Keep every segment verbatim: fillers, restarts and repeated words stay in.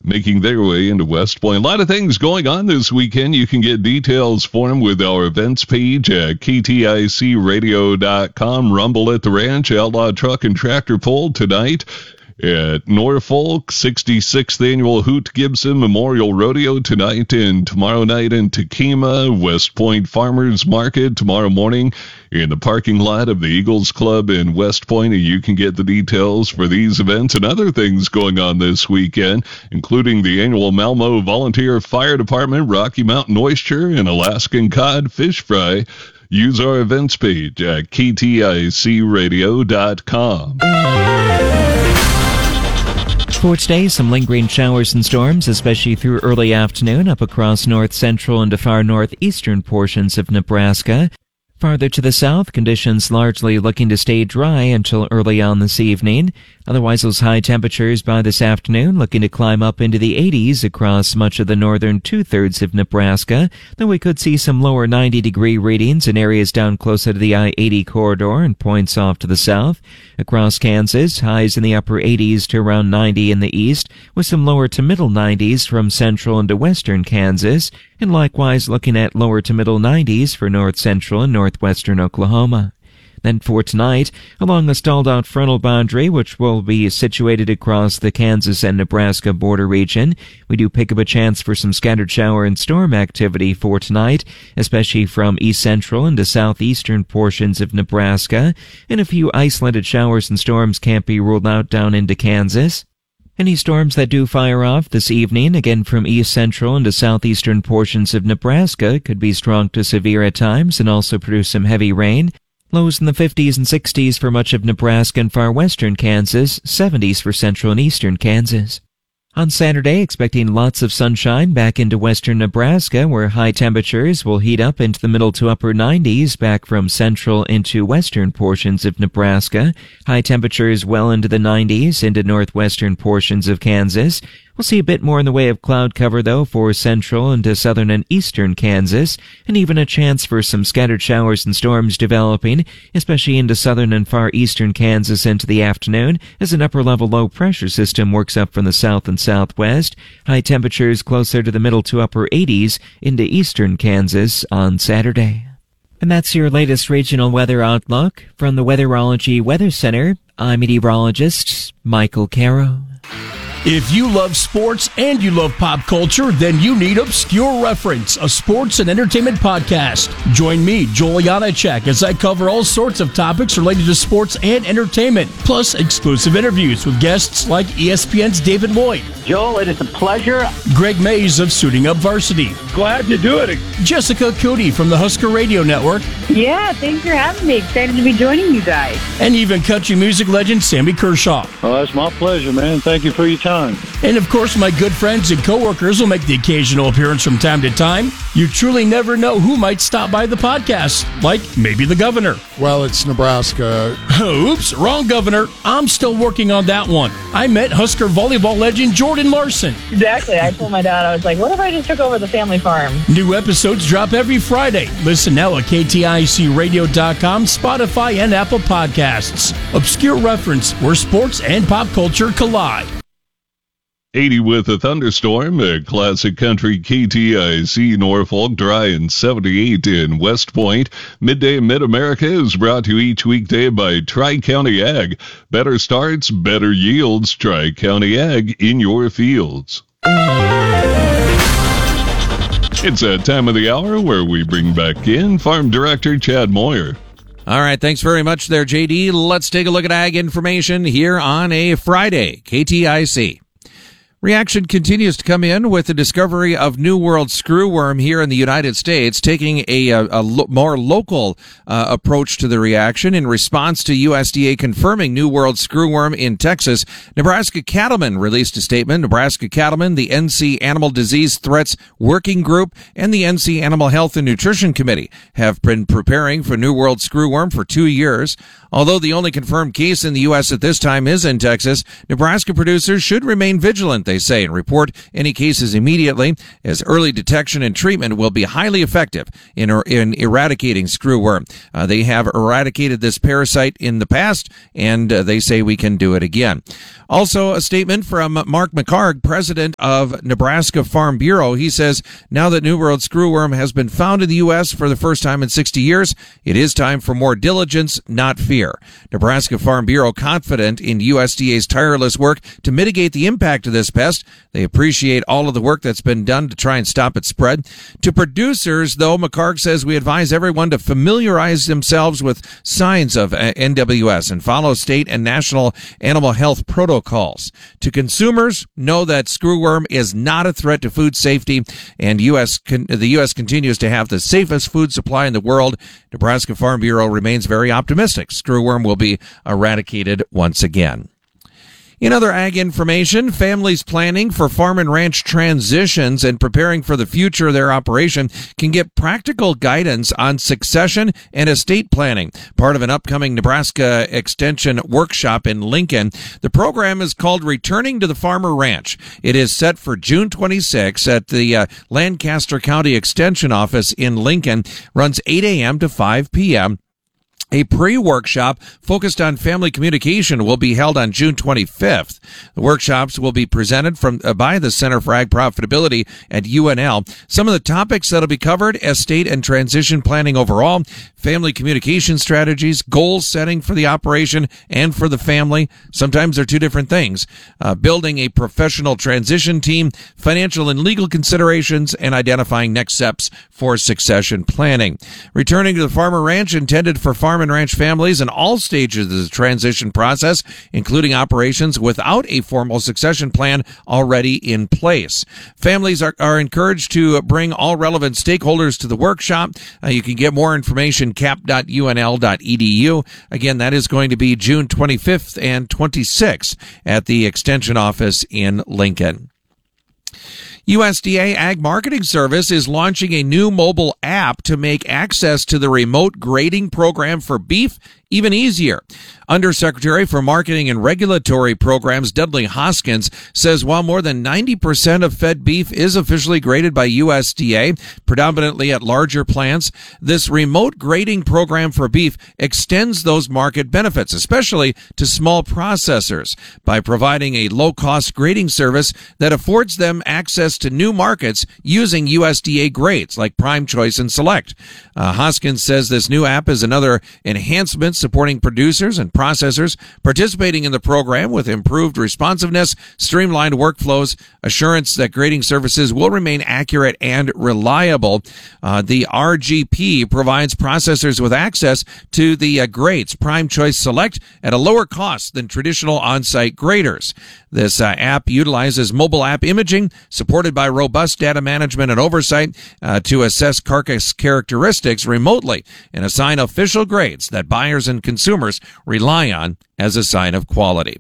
making their way into West Point. A lot of things going on this weekend. You can get details for them with our events page at K T I C radio dot com. Rumble at the Ranch, Outlaw Truck and Tractor Pull tonight at Norfolk, sixty-sixth Annual Hoot Gibson Memorial Rodeo tonight and tomorrow night in Tequima, West Point Farmers Market tomorrow morning in the parking lot of the Eagles Club in West Point. And you can get the details for these events and other things going on this weekend, including the annual Malmo Volunteer Fire Department, Rocky Mountain Oyster, and Alaskan Cod Fish Fry. Use our events page at K T I C radio dot com. For today, some lingering showers and storms, especially through early afternoon up across north central and to far northeastern portions of Nebraska. Farther to the south, conditions largely looking to stay dry until early on this evening. Otherwise, those high temperatures by this afternoon looking to climb up into the eighties across much of the northern two-thirds of Nebraska, though we could see some lower ninety-degree readings in areas down closer to the I eighty corridor and points off to the south. Across Kansas, highs in the upper eighties to around ninety in the east, with some lower to middle nineties from central into western Kansas, and likewise looking at lower to middle nineties for north central and northwestern Oklahoma. Then for tonight, along the stalled-out frontal boundary, which will be situated across the Kansas and Nebraska border region, we do pick up a chance for some scattered shower and storm activity for tonight, especially from east central into southeastern portions of Nebraska, and a few isolated showers and storms can't be ruled out down into Kansas. Any storms that do fire off this evening, again from east central into southeastern portions of Nebraska, could be strong to severe at times and also produce some heavy rain. Lows in the fifties and sixties for much of Nebraska and far western Kansas, seventies for central and eastern Kansas. On Saturday, expecting lots of sunshine back into western Nebraska, where high temperatures will heat up into the middle to upper nineties back from central into western portions of Nebraska. High temperatures well into the nineties into northwestern portions of Kansas. We'll see a bit more in the way of cloud cover, though, for central into southern and eastern Kansas, and even a chance for some scattered showers and storms developing, especially into southern and far eastern Kansas into the afternoon, as an upper-level low-pressure system works up from the south and southwest. High temperatures closer to the middle to upper eighties into eastern Kansas on Saturday. And that's your latest regional weather outlook. From the Weatherology Weather Center, I'm meteorologist Michael Caro. If you love sports and you love pop culture, then you need Obscure Reference, a sports and entertainment podcast. Join me, Joel Janacek, as I cover all sorts of topics related to sports and entertainment, plus exclusive interviews with guests like E S P N's David Lloyd. Joel, it is a pleasure. Greg Mays of Suiting Up Varsity. Glad to do it. Jessica Cody from the Husker Radio Network. Yeah, thanks for having me. Excited to be joining you guys. And even country music legend Sammy Kershaw. Oh, that's my pleasure, man. Thank you for your time. And of course, my good friends and coworkers will make the occasional appearance from time to time. You truly never know who might stop by the podcast, like maybe the governor. Well, it's Nebraska. Oops, wrong governor. I'm still working on that one. I met Husker volleyball legend Jordan Larson. Exactly. I told my dad, I was like, what if I just took over the family farm? New episodes drop every Friday. Listen now at K T I C radio dot com, Spotify, and Apple Podcasts. Obscure Reference, where sports and pop culture collide. eighty with a thunderstorm at Classic Country K T I C Norfolk, dry and seventy-eight in West Point. Midday Mid-America is brought to you each weekday by Tri-County Ag. Better starts, better yields. Tri-County Ag in your fields. It's that time of the hour where we bring back in Farm Director Chad Moyer. All right, thanks very much there, J D. Let's take a look at ag information here on a Friday, K T I C. Reaction continues to come in with the discovery of New World screwworm here in the United States, taking a, a, a lo- more local uh, approach to the reaction in response to U S D A confirming New World screwworm in Texas. Nebraska Cattlemen released a statement. Nebraska Cattlemen, the N C Animal Disease Threats Working Group, and the N C Animal Health and Nutrition Committee have been preparing for New World screwworm for two years. Although the only confirmed case in the U S at this time is in Texas, Nebraska producers should remain vigilant, they they say, and report any cases immediately, as early detection and treatment will be highly effective in, in eradicating screwworm. Uh, they have eradicated this parasite in the past, and uh, they say we can do it again. Also, a statement from Mark McHargue, president of Nebraska Farm Bureau. He says, now that New World screwworm has been found in the U S for the first time in sixty years, it is time for more diligence, not fear. Nebraska Farm Bureau confident in U S D A's tireless work to mitigate the impact of this pest. They appreciate all of the work that's been done to try and stop its spread. To producers, though, McHargue says we advise everyone to familiarize themselves with signs of N W S and follow state and national animal health protocols. To consumers, know that screwworm is not a threat to food safety, and U S con- the U S continues to have the safest food supply in the world. Nebraska Farm Bureau remains very optimistic screwworm will be eradicated once again. In other ag information, families planning for farm and ranch transitions and preparing for the future of their operation can get practical guidance on succession and estate planning, part of an upcoming Nebraska Extension workshop in Lincoln. The program is called Returning to the Farmer Ranch. It is set for June twenty-sixth at the uh, Lancaster County Extension office in Lincoln, runs eight a.m. to five p.m. A pre-workshop focused on family communication will be held on June twenty-fifth. The workshops will be presented from uh, by the Center for Ag Profitability at U N L. Some of the topics that will be covered: estate and transition planning overall, family communication strategies, goal setting for the operation and for the family. Sometimes they're two different things. Uh, building a professional transition team, financial and legal considerations, and identifying next steps for succession planning. Returning to the Farmer Ranch, intended for farm and ranch families in all stages of the transition process, including operations without a formal succession plan already in place. Families are, are encouraged to bring all relevant stakeholders to the workshop. Uh, you can get more information, cap dot U N L dot E D U. Again, that is going to be June twenty-fifth and twenty-sixth at the Extension office in Lincoln. U S D A Ag Marketing Service is launching a new mobile app to make access to the remote grading program for beef even easier. Undersecretary for Marketing and Regulatory Programs Dudley Hoskins says while more than ninety percent of fed beef is officially graded by U S D A, predominantly at larger plants, this remote grading program for beef extends those market benefits, especially to small processors, by providing a low-cost grading service that affords them access to new markets using U S D A grades like Prime Choice and Select. Uh, Hoskins says this new app is another enhancement supporting producers and processors participating in the program with improved responsiveness, streamlined workflows, assurance that grading services will remain accurate and reliable. Uh, the R G P provides processors with access to the uh, grades Prime Choice Select at a lower cost than traditional on-site graders. This uh, app utilizes mobile app imaging supported by robust data management and oversight uh, to assess carcass characteristics remotely and assign official grades that buyers and consumers rely on as a sign of quality.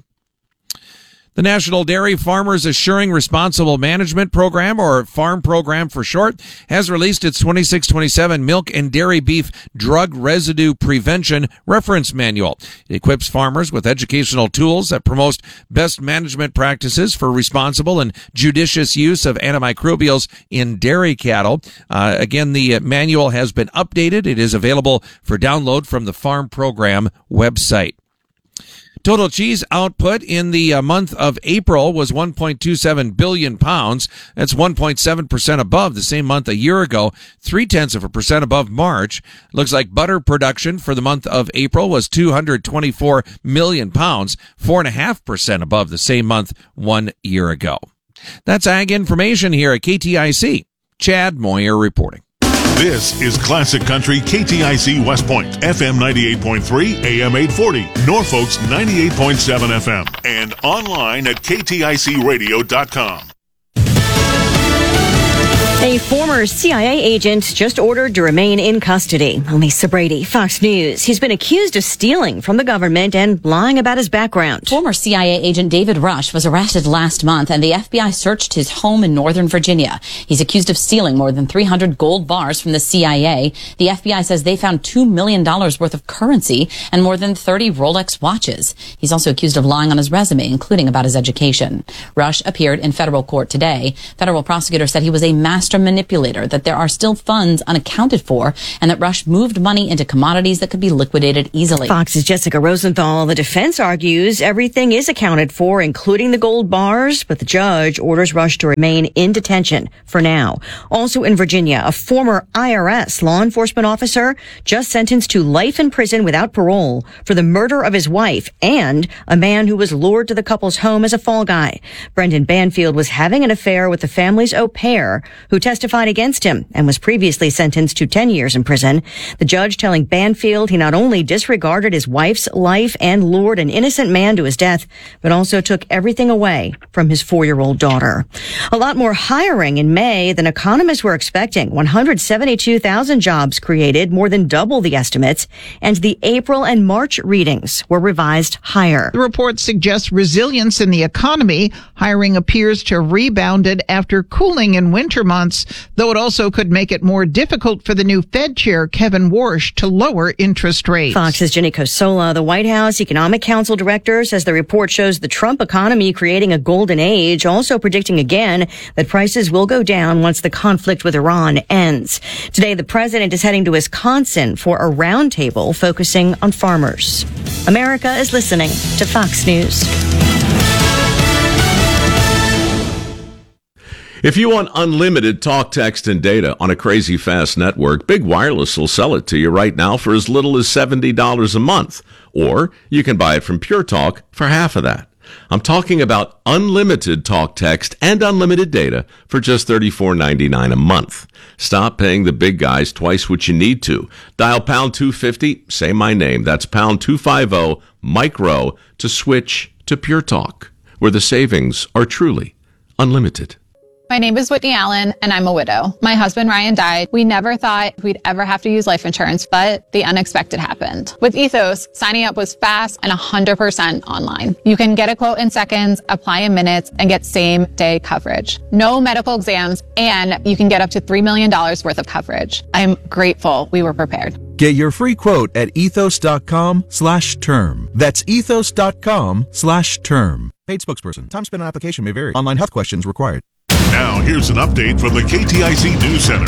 The National Dairy Farmers Assuring Responsible Management Program, or FARM program for short, has released its twenty-six twenty-seven Milk and Dairy Beef Drug Residue Prevention Reference Manual. It equips farmers with educational tools that promote best management practices for responsible and judicious use of antimicrobials in dairy cattle. Uh, again, the manual has been updated. It is available for download from the FARM program website. Total cheese output in the uh, month of April was one point two seven billion pounds. That's one point seven percent above the same month a year ago, three-tenths of a percent above March. Looks like butter production for the month of April was two hundred twenty-four million pounds, four point five percent above the same month one year ago. That's Ag Information here at K T I C. Chad Moyer reporting. This is Classic Country K T I C West Point, F M ninety-eight point three, A M eight forty, Norfolk's ninety-eight point seven F M, and online at K T I C radio dot com. A former C I A agent just ordered to remain in custody. Lisa Brady, Fox News. He's been accused of stealing from the government and lying about his background. Former C I A agent David Rush was arrested last month, and the F B I searched his home in Northern Virginia. He's accused of stealing more than three hundred gold bars from the C I A. The F B I says they found two million dollars worth of currency and more than thirty Rolex watches. He's also accused of lying on his resume, including about his education. Rush appeared in federal court today. Federal prosecutors said he was a master manipulator, that there are still funds unaccounted for, and that Rush moved money into commodities that could be liquidated easily. Fox's Jessica Rosenthal. The defense argues everything is accounted for, including the gold bars, but the judge orders Rush to remain in detention for now. Also in Virginia, a former I R S law enforcement officer just sentenced to life in prison without parole for the murder of his wife and a man who was lured to the couple's home as a fall guy. Brendan Banfield was having an affair with the family's au pair, who testified against him and was previously sentenced to ten years in prison. The judge telling Banfield he not only disregarded his wife's life and lured an innocent man to his death, but also took everything away from his four-year-old daughter. A lot more hiring in May than economists were expecting. one hundred seventy-two thousand jobs created, more than double the estimates, and the April and March readings were revised higher. The report suggests resilience in the economy. Hiring appears to have rebounded after cooling in winter months, though it also could make it more difficult for the new Fed chair, Kevin Warsh, to lower interest rates. Fox's Jenny Cosola. The White House Economic Council director says the report shows the Trump economy creating a golden age, also predicting again that prices will go down once the conflict with Iran ends. Today, the president is heading to Wisconsin for a roundtable focusing on farmers. America is listening to Fox News. If you want unlimited talk, text, and data on a crazy fast network, Big Wireless will sell it to you right now for as little as seventy dollars a month. Or you can buy it from Pure Talk for half of that. I'm talking about unlimited talk, text, and unlimited data for just thirty-four ninety-nine a month. Stop paying the big guys twice what you need to. Dial pound two fifty, say my name. That's pound two fifty, micro, to switch to Pure Talk, where the savings are truly unlimited. My name is Whitney Allen, and I'm a widow. My husband, Ryan, died. We never thought we'd ever have to use life insurance, but the unexpected happened. With Ethos, signing up was fast and one hundred percent online. You can get a quote in seconds, apply in minutes, and get same-day coverage. No medical exams, and you can get up to three million dollars worth of coverage. I'm grateful we were prepared. Get your free quote at ethos.com slash term. That's ethos.com slash term. Paid spokesperson. Time spent on application may vary. Online health questions required. Now, here's an update from the K T I C News Center.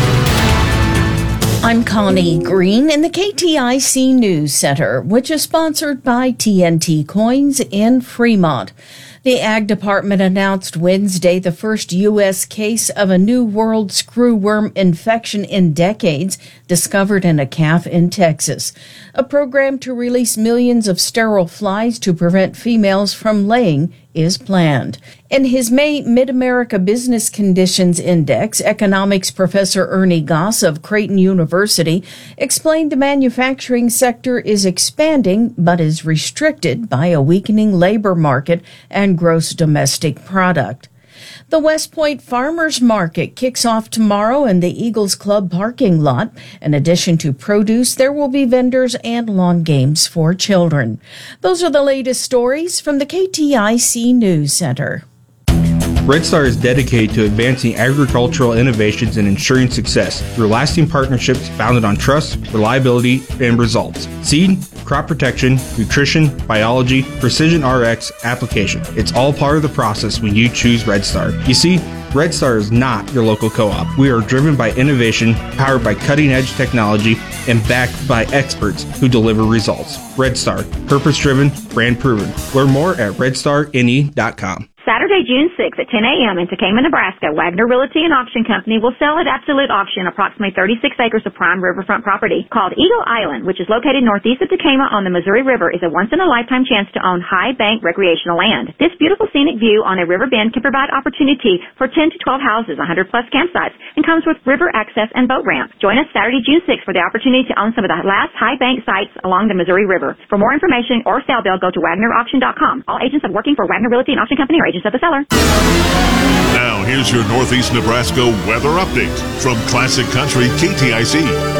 I'm Connie Green in the K T I C News Center, which is sponsored by T N T Coins in Fremont. The Ag Department announced Wednesday the first U S case of a New World screwworm infection in decades discovered in a calf in Texas. A program to release millions of sterile flies to prevent females from laying is planned. In his May Mid-America Business Conditions Index, economics professor Ernie Goss of Creighton University explained the manufacturing sector is expanding but is restricted by a weakening labor market and gross domestic product. The West Point Farmers Market kicks off tomorrow in the Eagles Club parking lot. In addition to produce, there will be vendors and lawn games for children. Those are the latest stories from the K T I C News Center. Red Star is dedicated to advancing agricultural innovations and ensuring success through lasting partnerships founded on trust, reliability, and results. Seed, crop protection, nutrition, biology, precision R X, application. It's all part of the process when you choose Red Star. You see, Red Star is not your local co-op. We are driven by innovation, powered by cutting-edge technology, and backed by experts who deliver results. Red Star, purpose-driven, brand-proven. Learn more at red star n e dot com. Saturday, June sixth at ten a.m. in Tekamah, Nebraska, Wagner Realty and Auction Company will sell at absolute auction approximately thirty-six acres of prime riverfront property called Eagle Island, which is located northeast of Tekamah on the Missouri River, is a once-in-a-lifetime chance to own high bank recreational land. This beautiful scenic view on a river bend can provide opportunity for ten to twelve houses, one hundred plus campsites, and comes with river access and boat ramp. Join us Saturday, June sixth for the opportunity to own some of the last high bank sites along the Missouri River. For more information or sale bill, go to wagner auction dot com. All agents of working for Wagner Realty and Auction Company are agents of the seller. Now, here's Here's your Northeast Nebraska weather update from Classic Country K T I C.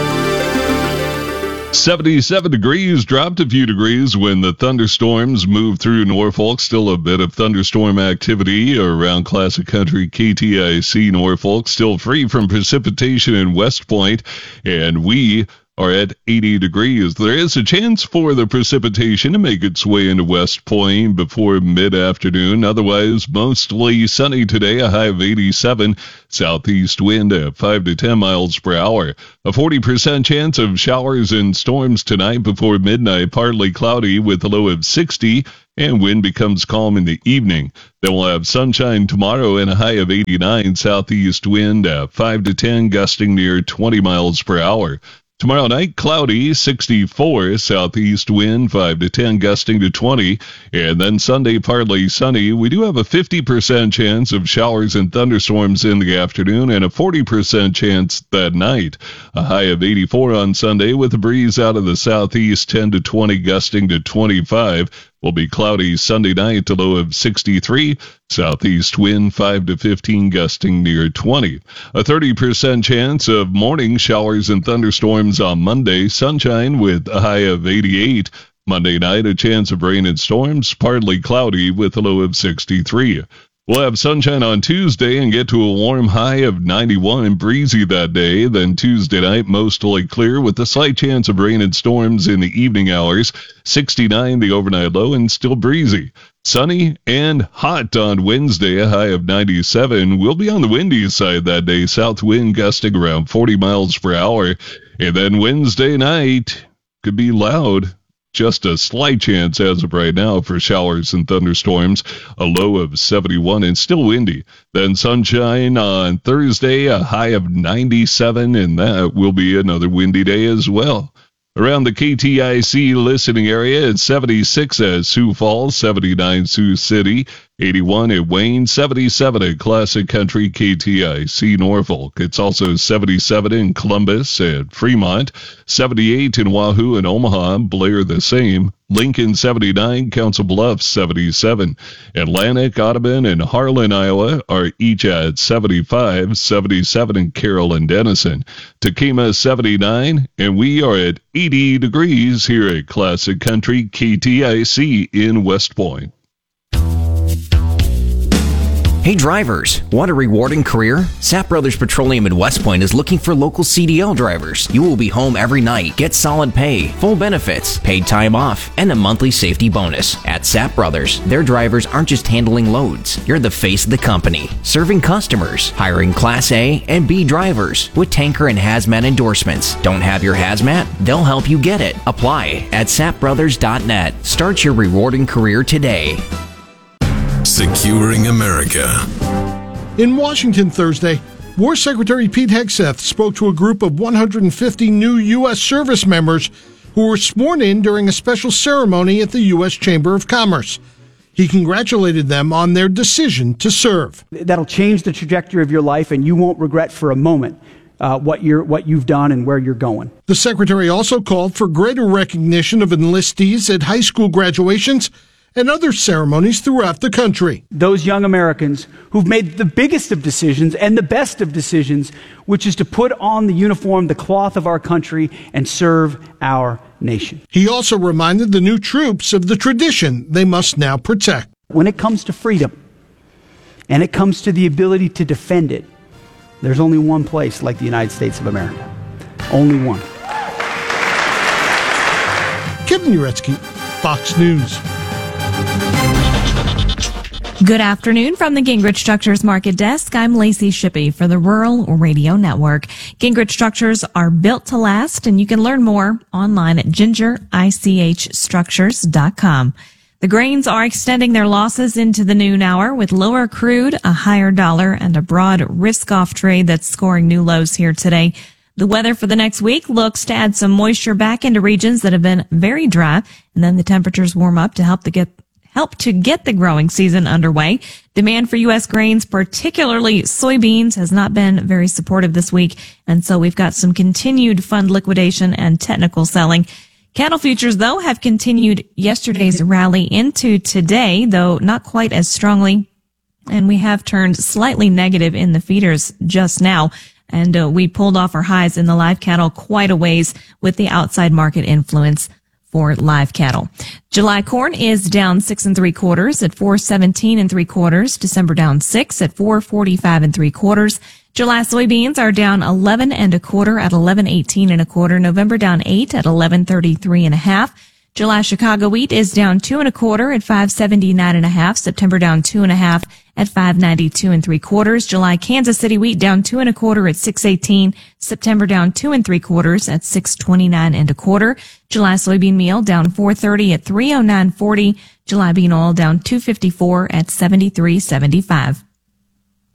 seventy-seven degrees, dropped a few degrees when the thunderstorms moved through Norfolk. Still a bit of thunderstorm activity around Classic Country K T I C Norfolk. Still free from precipitation in West Point, and we are at eighty degrees. There is a chance for the precipitation to make its way into West Point before mid-afternoon. Otherwise, mostly sunny today, a high of eighty-seven. Southeast wind at five to ten miles per hour. A forty percent chance of showers and storms tonight before midnight. Partly cloudy with a low of sixty. And wind becomes calm in the evening. Then we'll have sunshine tomorrow and a high of eighty-nine. Southeast wind at five to ten, gusting near twenty miles per hour. Tomorrow night, cloudy, sixty-four, southeast wind, five to ten, gusting to twenty. And then Sunday, partly sunny. We do have a fifty percent chance of showers and thunderstorms in the afternoon and a forty percent chance that night. A high of eighty-four on Sunday with a breeze out of the southeast, ten to twenty, gusting to twenty-five. Will be cloudy Sunday night, a low of sixty-three. Southeast wind five to fifteen, gusting near twenty. A thirty percent chance of morning showers and thunderstorms on Monday. Sunshine with a high of eighty-eight. Monday night, a chance of rain and storms, partly cloudy with a low of sixty-three. We'll have sunshine on Tuesday and get to a warm high of ninety-one and breezy that day. Then Tuesday night, mostly clear with a slight chance of rain and storms in the evening hours. sixty-nine the overnight low and still breezy. Sunny and hot on Wednesday, a high of ninety-seven. We'll be on the windy side that day. South wind gusting around forty miles per hour. And then Wednesday night could be loud. Just a slight chance as of right now for showers and thunderstorms, a low of seventy-one and still windy. Then sunshine on Thursday, a high of ninety-seven, and that will be another windy day as well. Around the K T I C listening area, it's seventy-six at Sioux Falls, seventy-nine Sioux City, eighty-one at Wayne, seventy-seven at Classic Country K T I C Norfolk. It's also seventy-seven in Columbus and Fremont, seventy-eight in Wahoo and Omaha, Blair the same, Lincoln seventy-nine, Council Bluffs seventy-seven, Atlantic, Audubon, and Harlan, Iowa are each at seventy-five, seventy-seven in Carroll and Denison, Takema seventy-nine, and we are at eighty degrees here at Classic Country K T I C in West Point. Hey drivers, want a rewarding career? Sapp Brothers Petroleum in West Point is looking for local C D L drivers. You will be home every night, get solid pay, full benefits, paid time off, and a monthly safety bonus. At Sapp Brothers, their drivers aren't just handling loads. You're the face of the company, serving customers, hiring Class A and B drivers with tanker and hazmat endorsements. Don't have your hazmat? They'll help you get it. Apply at sap brothers dot net. Start your rewarding career today. Securing America. In Washington Thursday, War Secretary Pete Hegseth spoke to a group of one hundred fifty new U S service members who were sworn in during a special ceremony at the U S Chamber of Commerce. He congratulated them on their decision to serve. That'll change the trajectory of your life, and you won't regret for a moment uh, what you're, what you've done and where you're going. The Secretary also called for greater recognition of enlistees at high school graduations and other ceremonies throughout the country. Those young Americans who've made the biggest of decisions and the best of decisions, which is to put on the uniform, the cloth of our country, and serve our nation. He also reminded the new troops of the tradition they must now protect. When it comes to freedom, and it comes to the ability to defend it, there's only one place like the United States of America. Only one. Kevin Uretsky, Fox News. Good afternoon from the Gingrich Structures Market Desk. I'm Lacey Shippey for the Rural Radio Network. Gingrich Structures are built to last, and you can learn more online at ginger ich structures dot com. The grains are extending their losses into the noon hour with lower crude, a higher dollar, and a broad risk-off trade that's scoring new lows here today. The weather for the next week looks to add some moisture back into regions that have been very dry, and then the temperatures warm up to help to get help to get the growing season underway. Demand for U S grains, particularly soybeans, has not been very supportive this week, and so we've got some continued fund liquidation and technical selling. Cattle futures, though, have continued yesterday's rally into today, though not quite as strongly and we have turned slightly negative in the feeders just now. And uh, we pulled off our highs in the live cattle quite a ways with the outside market influence for live cattle. July corn is down six and three quarters at four seventeen and three quarters. December down six at four forty-five and three quarters. July soybeans are down eleven and a quarter at eleven eighteen and a quarter. November down eight at eleven thirty-three and a half. July Chicago wheat is down two and a quarter at five seventy-nine and a half. September down two and a half at five ninety-two and three quarters. July Kansas City wheat down two and a quarter at six eighteen. September down two and three quarters at six twenty-nine and a quarter. July soybean meal down four thirty at three oh nine forty. July bean oil down two fifty-four at seventy-three seventy-five.